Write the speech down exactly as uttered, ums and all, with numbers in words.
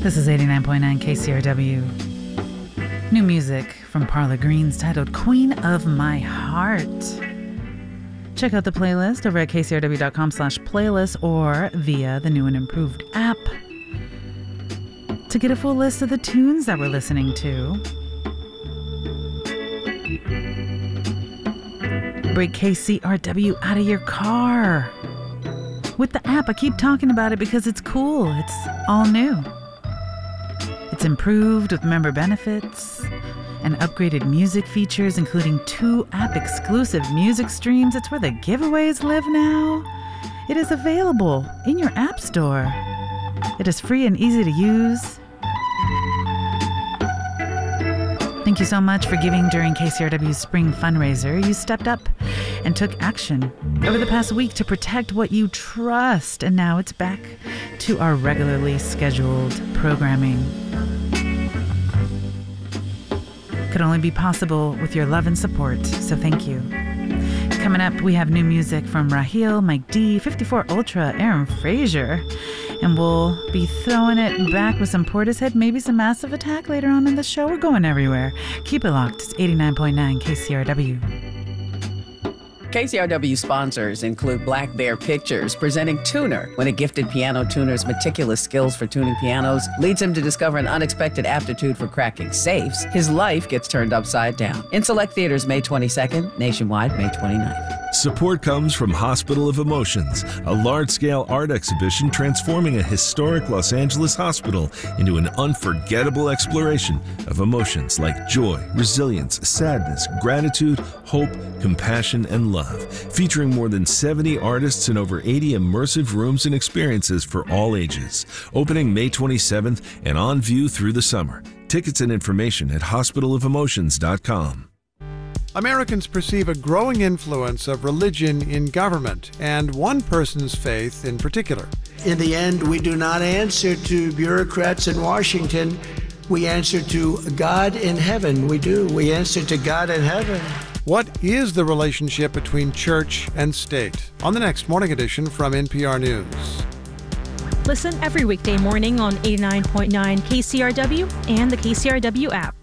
This is eighty-nine point nine K C R W. New music from Parla Greens titled Queen of My Heart. Check out the playlist over at kcrw.com slash playlist or via the new and improved app to get a full list of the tunes that we're listening to. Break K C R W out of your car with the app. I keep talking about it because it's cool. It's all new. It's improved with member benefits and upgraded music features, including two app-exclusive music streams. It's where the giveaways live now. It is available in your app store. It is free and easy to use. Thank you so much for giving during K C R W's spring fundraiser. You stepped up and took action over the past week to protect what you trust, and now it's back to our regularly scheduled programming. Could only be possible with your love and support, so thank you. Coming up, we have new music from Raheel, Mike D, fifty-four Ultra, Aaron Frazier, and we'll be throwing it back with some Portishead, maybe some Massive Attack later on in the show. We're going everywhere. Keep it locked. It's eighty-nine point nine K C R W. K C R W sponsors include Black Bear Pictures, presenting Tuner. When a gifted piano tuner's meticulous skills for tuning pianos leads him to discover an unexpected aptitude for cracking safes, his life gets turned upside down. In select theaters May twenty-second, nationwide May twenty-ninth. Support comes from Hospital of Emotions, a large-scale art exhibition transforming a historic Los Angeles hospital into an unforgettable exploration of emotions like joy, resilience, sadness, gratitude, hope, compassion, and love. Featuring more than seventy artists and over eighty immersive rooms and experiences for all ages. Opening May twenty-seventh and on view through the summer. Tickets and information at hospital of emotions dot com. Americans perceive a growing influence of religion in government, and one person's faith in particular. In the end, we do not answer to bureaucrats in Washington. We answer to God in heaven. We do. We answer to God in heaven. What is the relationship between church and state? On the next Morning Edition from N P R News. Listen every weekday morning on eighty-nine point nine K C R W and the K C R W app.